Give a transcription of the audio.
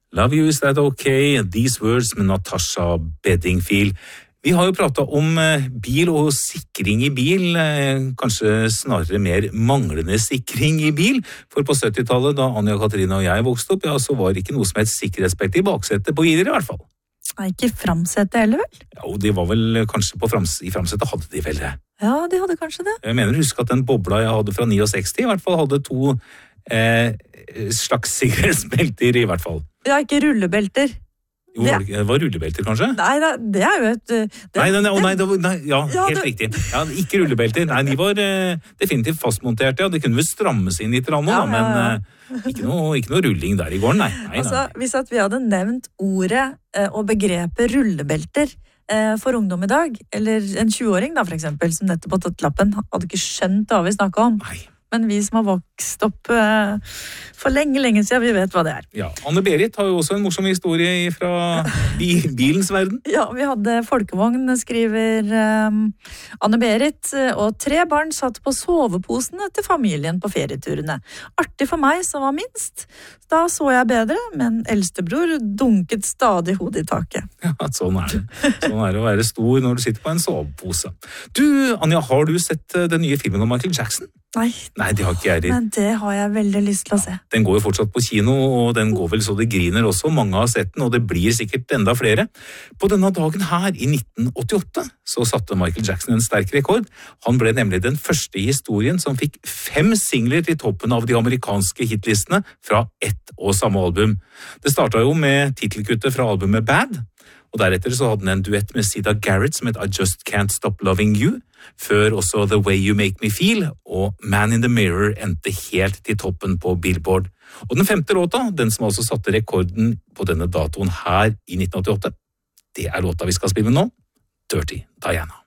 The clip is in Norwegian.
Love You, Is That Okay? These Words med Natasha Bedingfield. Vi har jo pratet om bil og sikring i bil, kanskje snarere mer manglende sikring i bil. For på 70-tallet, da Anja Katrine og jeg vokste opp, ja, så var det ikke noe som het sikkerhetsbelte i baksetet på biler i hvert fall. Nei, ikke framsetet heller vel? Ja, og det var vel kanskje i framsetet hadde de vel det. Ja, de hadde kanskje det. Jeg mener, husk at den bobla jeg hadde fra 69, i hvert fall hadde to slags sikkerhetsbelter i hvert fall. Ja, ikke rullebelter. Jo, det var rullebelter, kanskje? Nei, det er jo et... Helt riktig. Ja, ikke rullebelter. Nei, de var definitivt fastmonterte, ja. Det kunne vel strammes inn litt, men ikke noe rulling der i gården, nei. Altså, hvis at vi hadde nevnt ordet og begrepet rullebelter for ungdom i dag, eller en 20-åring da, for eksempel, som nettopp har tatt lappen, hadde ikke skjønt hva vi snakket om. Nei. Men vi som har vokst opp for lenge siden, vi vet hva det er. Ja, Anne-Berit har jo også en morsom historie fra bilens verden. Ja, vi hadde folkevogn, skriver Anne-Berit, og 3 barn satt på soveposene til familien på ferieturene. Artig for meg som var minst. Da så jeg bedre, men eldstebror dunket stadig hodet i taket. Ja, sånn er det. Sånn er det å være stor når du sitter på en sovepose. Du, Anja, har du sett den nye filmen om Michael Jackson? Nei, det har ikke jeg. Men det har jeg veldig lyst til å se. Den går jo fortsatt på kino, og den går vel så det griner også. Mange har sett den, og det blir sikkert enda flere. På denne dagen her, i 1988, så satte Michael Jackson en sterk rekord. Han ble nemlig den første i historien som fikk 5 singler til toppen av de amerikanske hitlistene fra ett og samme album. Det startet jo med titelkuttet fra albumet Bad, og deretter så hadde han en duett med Sida Garrett som het I Just Can't Stop Loving You, før også The Way You Make Me Feel og Man in the Mirror endte helt til toppen på Billboard. Og den 5. låta, den som altså satte rekorden på denne datoen her i 1988, det er låta vi skal spille nå, Dirty Diana.